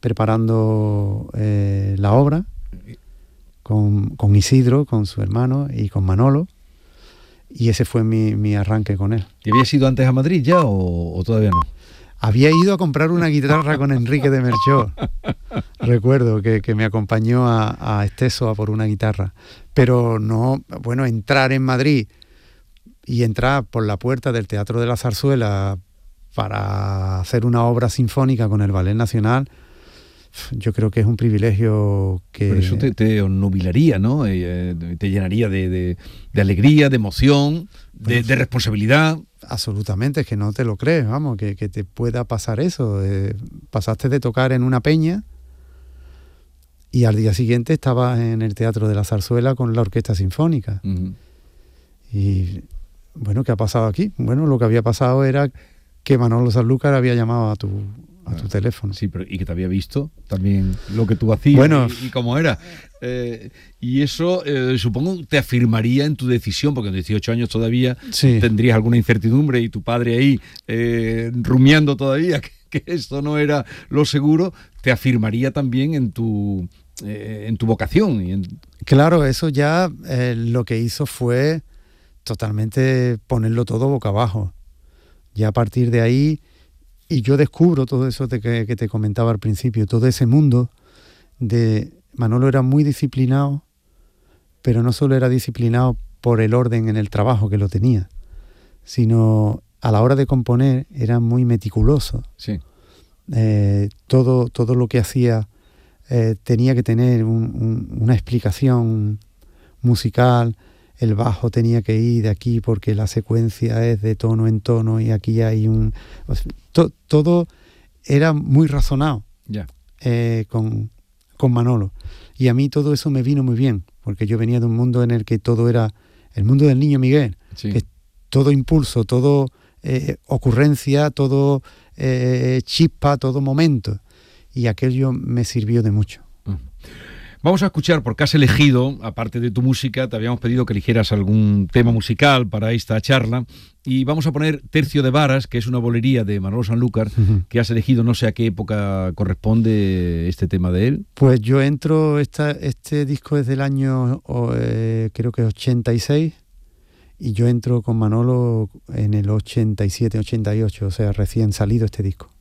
preparando la obra con Isidro, con su hermano y con Manolo, y ese fue mi arranque con él. ¿Y habías ido antes a Madrid ya o todavía no? Había ido a comprar una guitarra con Enrique de Merchó. Recuerdo que me acompañó a Esteso a por una guitarra. Pero no, bueno, entrar en Madrid y entrar por la puerta del Teatro de la Zarzuela para hacer una obra sinfónica con el Ballet Nacional, yo creo que es un privilegio que... Pero eso te obnubilaría, ¿no? Te llenaría de alegría, de emoción, de responsabilidad. Absolutamente, es que no te lo crees, vamos, que te pueda pasar eso. Pasaste de tocar en una peña y al día siguiente estabas en el Teatro de la Zarzuela con la Orquesta Sinfónica. Uh-huh. Y bueno, ¿qué ha pasado aquí? Bueno, lo que había pasado era que Manolo Sanlúcar había llamado a tu teléfono. Sí, pero y que te había visto también lo que tú hacías, bueno, y cómo era. Y eso, supongo, te afirmaría en tu decisión, porque en 18 años todavía sí tendrías alguna incertidumbre y tu padre ahí rumiando todavía que esto no era lo seguro, te afirmaría también en tu vocación. Claro, eso ya lo que hizo fue totalmente ponerlo todo boca abajo. Ya a partir de ahí... Y yo descubro todo eso que te comentaba al principio, todo ese mundo de... Manolo era muy disciplinado, pero no solo era disciplinado por el orden en el trabajo que lo tenía, sino a la hora de componer era muy meticuloso. Sí. Todo lo que hacía tenía que tener una explicación musical. El bajo tenía que ir de aquí porque la secuencia es de tono en tono y aquí hay un... todo era muy razonado con Manolo. Y a mí todo eso me vino muy bien, porque yo venía de un mundo en el que todo era el mundo del niño Miguel, que es todo impulso, todo ocurrencia, todo chispa, todo momento. Y aquello me sirvió de mucho. Vamos a escuchar, porque has elegido, aparte de tu música, te habíamos pedido que eligieras algún tema musical para esta charla, y vamos a poner Tercio de Varas, que es una bolería de Manolo Sanlúcar, que has elegido, no sé a qué época corresponde este tema de él. Pues yo entro, este disco es del año, creo que 86, y yo entro con Manolo en el 87, 88, o sea, recién salido este disco.